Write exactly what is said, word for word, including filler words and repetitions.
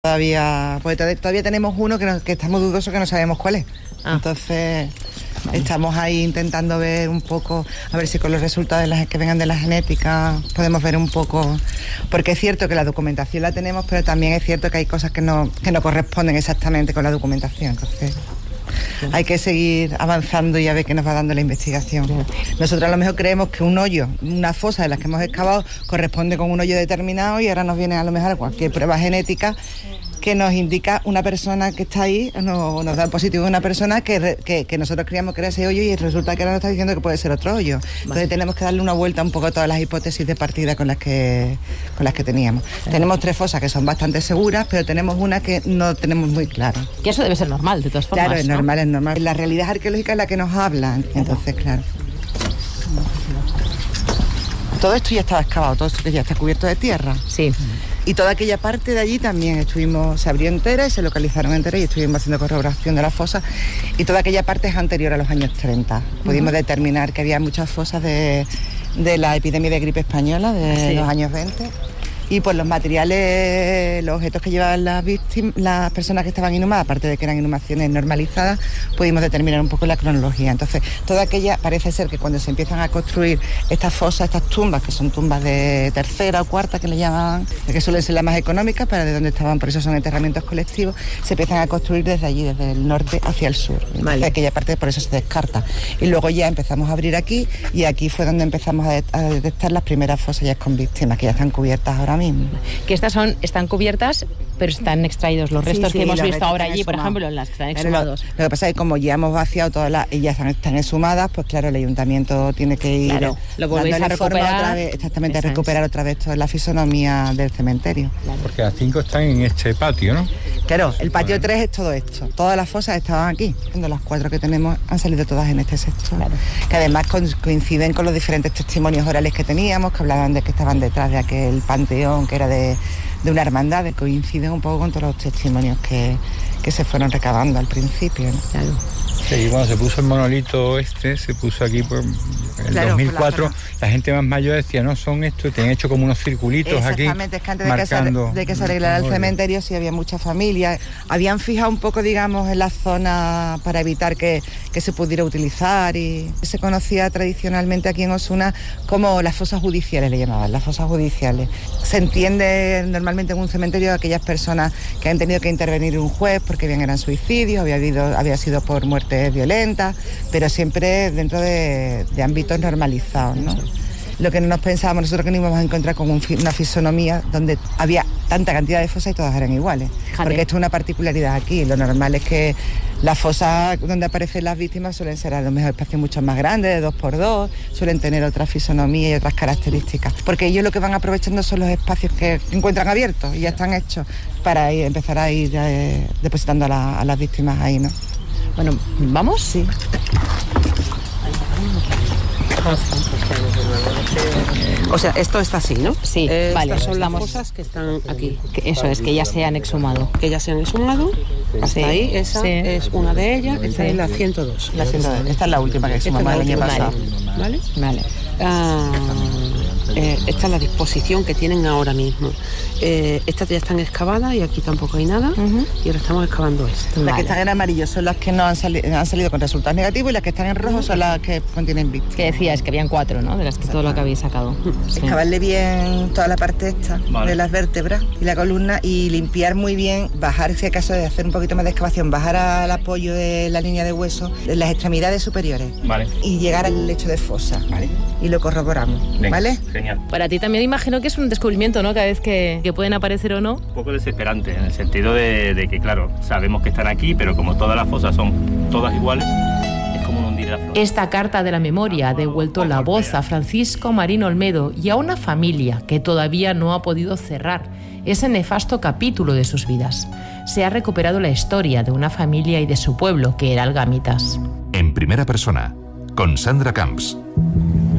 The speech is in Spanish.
Todavía, pues todavía tenemos uno que, no, que estamos dudosos, que no sabemos cuál es. Ah. Entonces estamos ahí intentando ver un poco, a ver si con los resultados de las, que vengan de la genética podemos ver un poco, porque es cierto que la documentación la tenemos, pero también es cierto que hay cosas que no, que no corresponden exactamente con la documentación. Entonces hay que seguir avanzando y a ver qué nos va dando la investigación. Nosotros a lo mejor creemos que un hoyo, una fosa de las que hemos excavado, corresponde con un hoyo determinado y ahora nos viene a lo mejor cualquier prueba genética que nos indica una persona que está ahí, no, nos da el positivo de una persona que, que, que nosotros creíamos que era ese hoyo y resulta que ahora nos está diciendo que puede ser otro hoyo. Entonces vale. tenemos que darle una vuelta un poco a todas las hipótesis de partida con las que, con las que teníamos. Sí. Tenemos tres fosas que son bastante seguras, pero tenemos una que no tenemos muy clara. Que eso debe ser normal, de todas formas. Claro, es ¿no? normal, es normal. La realidad arqueológica es la que nos habla, entonces, claro. Todo esto ya estaba excavado, todo esto que ya está cubierto de tierra. Sí. Y toda aquella parte de allí también estuvimos, se abrió entera y se localizaron enteras y estuvimos haciendo corroboración de las fosas. Y toda aquella parte es anterior a los años treinta. Pudimos uh-huh. determinar que había muchas fosas de, de la epidemia de gripe española de sí. los años veinte. Y pues los materiales, los objetos que llevaban las víctimas, las personas que estaban inhumadas, aparte de que eran inhumaciones normalizadas, pudimos determinar un poco la cronología. Entonces, toda aquella, parece ser que cuando se empiezan a construir estas fosas, estas tumbas, que son tumbas de tercera o cuarta, que le llaman, que suelen ser las más económicas, para de donde estaban, por eso son enterramientos colectivos, se empiezan a construir desde allí, desde el norte hacia el sur. Entonces, vale. aquella parte por eso se descarta. Y luego ya empezamos a abrir aquí, y aquí fue donde empezamos a, de- a detectar las primeras fosas ya con víctimas, que ya están cubiertas ahora mismo. Que estas son, están cubiertas, pero están extraídos los restos sí, sí, que hemos visto ahora allí, por ejemplo, en las que están exhumados. Lo, lo que pasa es que como ya hemos vaciado todas las y ya están, están exhumadas, pues claro, el ayuntamiento tiene que ir claro, lo volvéis a recuperar otra vez, exactamente, a recuperar otra vez toda la fisonomía del cementerio. Claro. Porque las cinco están en este patio, ¿no? Claro, el patio tres es todo esto. Todas las fosas estaban aquí. Las cuatro que tenemos han salido todas en este sector. Claro. Que además coinciden con los diferentes testimonios orales que teníamos, que hablaban de que estaban detrás de aquel panteón que era de, de una hermandad, que coinciden un poco con todos los testimonios que, que se fueron recabando al principio, ¿no? Claro. Sí, cuando se puso el monolito este, se puso aquí por el claro, dos mil cuatro, la, la gente más mayor decía, no, son estos, tenían hecho como unos circulitos aquí. Exactamente, es que antes de que, se, de que se arreglara el cementerio sí había muchas familias. Habían fijado un poco, digamos, en la zona para evitar que, que se pudiera utilizar y se conocía tradicionalmente aquí en Osuna como las fosas judiciales, le llamaban, las fosas judiciales. Se entiende normalmente en un cementerio aquellas personas que han tenido que intervenir un juez porque bien eran suicidios, había, habido, había sido por muerte violentas, pero siempre dentro de, de ámbitos normalizados, ¿no? Lo que no nos pensábamos nosotros que no íbamos a encontrar con un, una fisonomía donde había tanta cantidad de fosas y todas eran iguales. Fíjate. Porque esto es una particularidad aquí. Lo normal es que las fosas donde aparecen las víctimas suelen ser a lo mejor espacios mucho más grandes, de dos por dos, suelen tener otra fisonomía y otras características. Porque ellos lo que van aprovechando son los espacios que encuentran abiertos y ya están hechos para ir, empezar a ir eh, depositando a, la, a las víctimas ahí, ¿no? Bueno, ¿vamos? Sí. O sea, esto está así, ¿no? Sí, eh, vale. Estas son estamos... las fosas que están aquí. Que eso es, que ya se han exhumado. Que ya se han exhumado. Hasta sí, ahí, esa sí. es una de ellas. Esta sí. es la ciento dos. La ciento dos. Esta es la última que exhumamos el año pasado. ¿Vale? Vale. Ah, eh, esta es la disposición que tienen ahora mismo. Eh, estas ya están excavadas y aquí tampoco hay nada. Uh-huh. Y ahora estamos excavando esto. Las vale. que están en amarillo son las que no han, sali- han salido con resultados negativos y las que están en rojo son las que contienen víctimas. Que decías que habían cuatro, ¿no? De las que todo lo que habéis sacado. Sí. Excavarle bien toda la parte esta vale. de las vértebras y la columna y limpiar muy bien, bajar, si acaso de hacer un poquito más de excavación, bajar al apoyo de la línea de hueso, de las extremidades superiores vale. y llegar al lecho de fosa. Vale. Y lo corroboramos, Venga, ¿vale? Genial. Para ti también imagino que es un descubrimiento, ¿no? Cada vez que, que pueden aparecer o no. Un poco desesperante, en el sentido de, de que, claro, sabemos que están aquí, pero como todas las fosas son todas iguales, es como un hundir la flor. Esta carta de la memoria ha devuelto la voz a Francisco Marín Olmedo y a una familia que todavía no ha podido cerrar ese nefasto capítulo de sus vidas. Se ha recuperado la historia de una familia y de su pueblo, que era Algamitas. En primera persona, con Sandra Camps.